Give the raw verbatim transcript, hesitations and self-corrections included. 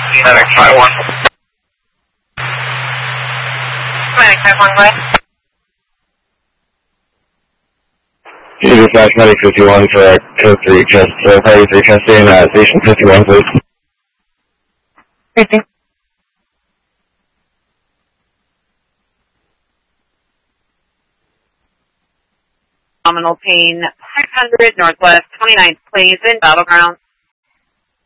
Medic five one. Medic five one, go ahead. You dispatch Medic fifty-one for code three, just uh, party three, testing at station fifty-one, please. fifty. Nominal pain, five hundred Northwest twenty-ninth, please, in Battleground.